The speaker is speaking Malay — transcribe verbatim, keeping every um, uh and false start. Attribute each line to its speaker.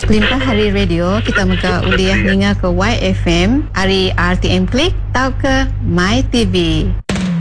Speaker 1: Kelimpah Hari Radio, kita muka uliah ninga ke Y F M, hari R T M Klik, tau ke My T V.